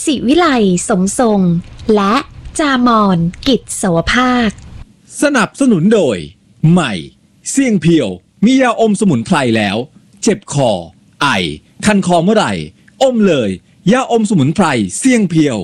ศิวิไลสมทรงและจามอนกิจโสภาคสนับสนุนโดยใหม่เสี่ยงเพียวมียาอมสมุนไพรแล้วเจ็บคอไอคันคอเมื่อไหร่อมเลยยาอมสมุนไพรเสี่ยงเพียว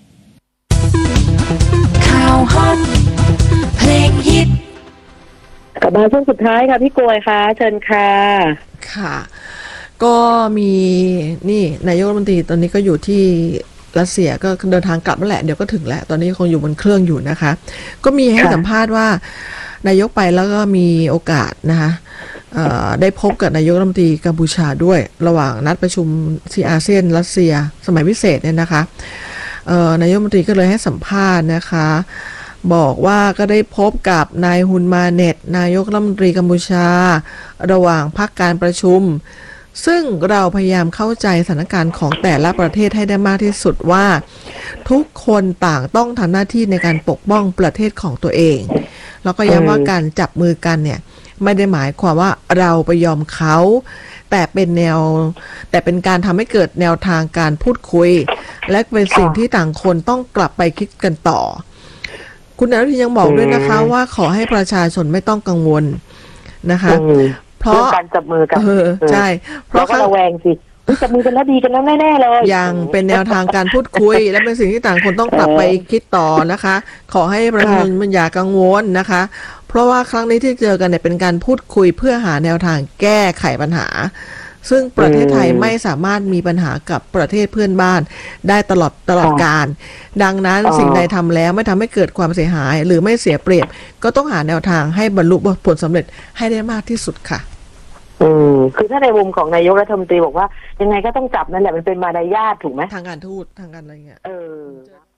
ข่าวฮอตเพลงฮิตกลับมาช่วงสุดท้ายค่ะพี่กวยค่ะเชิญค่ะค่ะก็มีนี่นายกรัฐมนตรีตอนนี้ก็อยู่ที่รัสเซียก็เดินทางกลับแล้วแหละเดี๋ยวก็ถึงแล้วตอนนี้คงอยู่บนเครื่องอยู่นะคะก็มีให้สัมภาษณ์ว่านายกไปแล้วก็มีโอกาสนะคะได้พบกับนายกรัฐมนตรีกัมพูชาด้วยระหว่างนัดประชุมที่อาเซียนรัสเซียสมัยพิเศษเนี่ยนะคะนายกรัฐมนตรีก็เลยให้สัมภาษณ์นะคะบอกว่าก็ได้พบกับนายฮุนมาเน็ตนายกรัฐมนตรีกัมพูชาระหว่างพักการประชุมซึ่งเราพยายามเข้าใจสถานการณ์ของแต่ละประเทศให้ได้มากที่สุดว่าทุกคนต่างต้องทำหน้าที่ในการปกป้องประเทศของตัวเองแล้วก็ย้ำว่าการจับมือกันเนี่ยไม่ได้หมายความว่าเราไปยอมเขาแต่เป็นการทำให้เกิดแนวทางการพูดคุยและเป็นสิ่งที่ต่างคนต้องกลับไปคิดกันต่อคุณอนุทินยังบอกด้วยนะคะว่าขอให้ประชาชนไม่ต้องกังวลนะคะเพราะการจับมือกันใช่เพราะก็ระแวงสิจับมือกันแล้วดีกันแล้วแน่ๆเลยยังเป็นแนวทางการพูดคุยและเป็นสิ่งที่ต่างคนต้องกลับไปคิดต่อนะคะขอให้ประชาชนมันอย่ากังวลนะคะเพราะว่าครั้งนี้ที่เจอกันเนี่ยเป็นการพูดคุยเพื่อหาแนวทางแก้ไขปัญหาซึ่งประเทศไทยไม่สามารถมีปัญหากับประเทศเพื่อนบ้านได้ตลอดกาลดังนั้นสิ่งใดทำแล้วไม่ทำให้เกิดความเสียหายหรือไม่เสียเปรียบก็ต้องหาแนวทางให้บรรลุผลสำเร็จให้ได้มากที่สุดค่ะคือถ้าในมุมของนายกรัฐมนตรีบอกว่ายังไงก็ต้องจับนั่นแหละมันเป็นมารยาทถูกไหมทางการทูตทางการอะไรเงี้ย